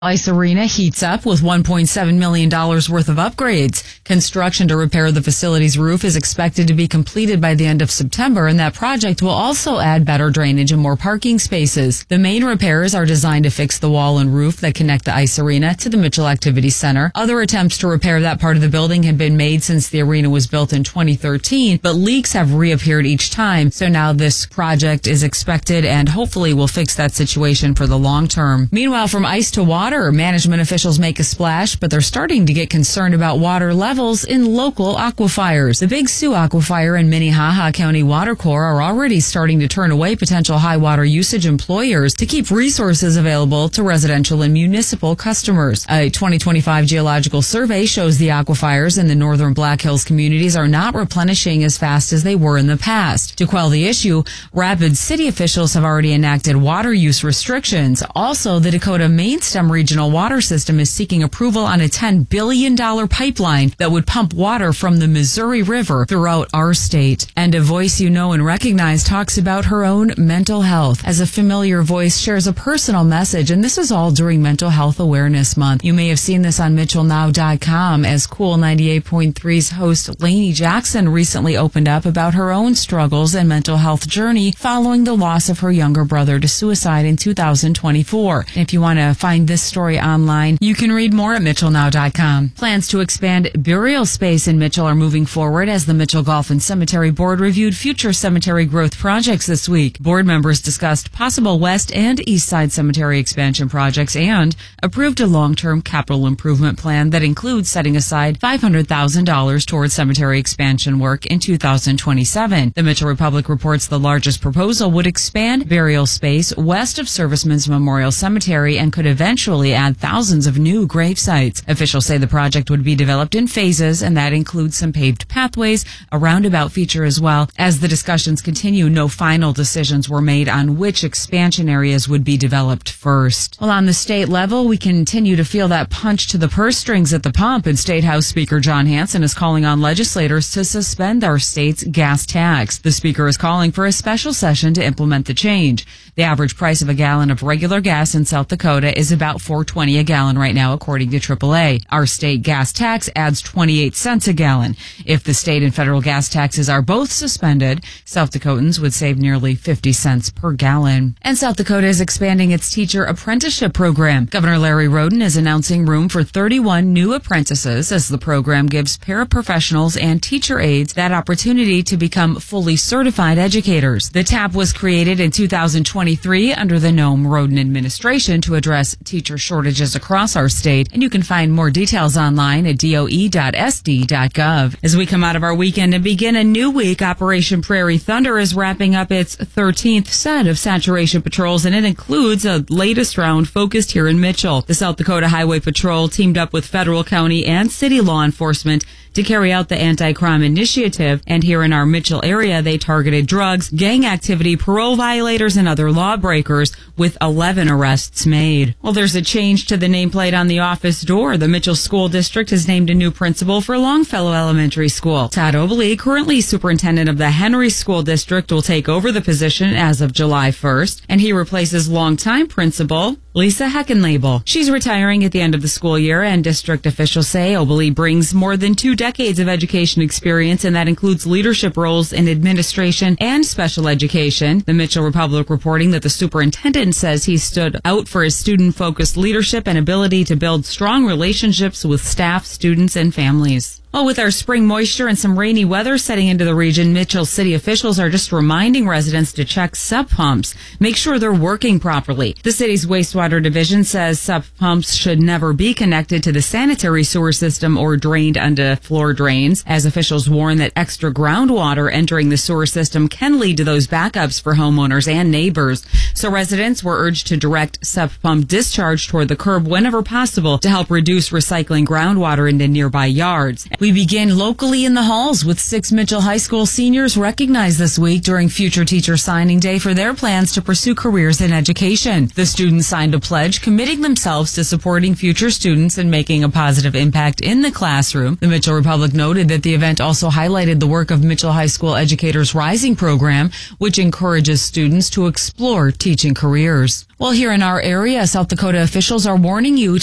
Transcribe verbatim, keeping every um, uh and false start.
Ice Arena heats up with one point seven million dollars worth of upgrades. Construction to repair the facility's roof is expected to be completed by the end of September, and that project will also add better drainage and more parking spaces. The main repairs are designed to fix the wall and roof that connect the Ice Arena to the Mitchell Activity Center. Other attempts to repair that part of the building have been made since the arena was built in twenty thirteen, but leaks have reappeared each time. So now this project is expected and hopefully will fix that situation for the long term. Meanwhile, from ice to water, management officials make a splash, but they're starting to get concerned about water levels in local aquifers. The Big Sioux Aquifer and Minnehaha County Water Corps are already starting to turn away potential high water usage employers to keep resources available to residential and municipal customers. A twenty twenty-five geological survey shows the aquifers in the northern Black Hills communities are not replenishing as fast as they were in the past. To quell the issue, Rapid City officials have already enacted water use restrictions. Also, the Dakota Mainstem Regional Water System is seeking approval on a ten billion dollars pipeline that would pump water from the Missouri River throughout our state. And a voice you know and recognize talks about her own mental health. As a familiar voice shares a personal message, and this is all during Mental Health Awareness Month. You may have seen this on Mitchell Now dot com as Cool ninety-eight point three's host Lainey Jackson recently opened up about her own struggles and mental health journey following the loss of her younger brother to suicide in two thousand twenty-four. If you want to find this story online, you can read more at Mitchell Now dot com. Plans to expand burial space in Mitchell are moving forward as the Mitchell Golf and Cemetery Board reviewed future cemetery growth projects this week. Board members discussed possible west and east side cemetery expansion projects and approved a long-term capital improvement plan that includes setting aside five hundred thousand dollars towards cemetery expansion work in two thousand twenty-seven. The Mitchell Republic reports the largest proposal would expand burial space west of Servicemen's Memorial Cemetery and could eventually add thousands of new grave sites. Officials say the project would be developed in phases, and that includes some paved pathways, a roundabout feature as well. As the discussions continue, no final decisions were made on which expansion areas would be developed first. Well, on the state level, we continue to feel that punch to the purse strings at the pump, and State House Speaker John Hanson is calling on legislators to suspend our state's gas tax. The speaker is calling for a special session to implement the change. The average price of a gallon of regular gas in South Dakota is about four dollars and twenty cents a gallon right now, according to triple A. Our state gas tax adds twenty-eight cents a gallon. If the state and federal gas taxes are both suspended, South Dakotans would save nearly fifty cents per gallon. And South Dakota is expanding its teacher apprenticeship program. Governor Larry Roden is announcing room for thirty-one new apprentices as the program gives paraprofessionals and teacher aides that opportunity to become fully certified educators. The T A P was created in two thousand twenty-three under the Noam Roden administration to address teacher shortages across our state, and you can find more details online at D O E dot S D dot gov. As we come out of our weekend and begin a new week, Operation Prairie Thunder is wrapping up its thirteenth set of saturation patrols, and it includes a latest round focused here in Mitchell. The South Dakota Highway Patrol teamed up with federal, county, and city law enforcement to carry out the anti-crime initiative, and here in our Mitchell area, they targeted drugs, gang activity, parole violators, and other lawbreakers, with eleven arrests made. Well, there's a change to the nameplate on the office door. The Mitchell School District has named a new principal for Longfellow Elementary School. Todd Obley, currently superintendent of the Henry School District, will take over the position as of July first, and he replaces longtime principal Lisa Heckenlabel. She's retiring at the end of the school year, and district officials say Obley brings more than two decades of education experience, and that includes leadership roles in administration and special education. The Mitchell Republic reporting that the superintendent says he stood out for his student-focused leadership and ability to build strong relationships with staff, students, and families. Well, with our spring moisture and some rainy weather setting into the region, Mitchell city officials are just reminding residents to check sub pumps. Make sure they're working properly. The city's wastewater division says sub pumps should never be connected to the sanitary sewer system or drained onto floor drains, as officials warn that extra groundwater entering the sewer system can lead to those backups for homeowners and neighbors. So residents were urged to direct sub pump discharge toward the curb whenever possible to help reduce recycling groundwater into nearby yards. We begin locally in the halls with six Mitchell High School seniors recognized this week during Future Teacher Signing Day for their plans to pursue careers in education. The students signed a pledge committing themselves to supporting future students and making a positive impact in the classroom. The Mitchell Republic noted that the event also highlighted the work of Mitchell High School Educators Rising program, which encourages students to explore teaching careers. Well, here in our area, South Dakota officials are warning you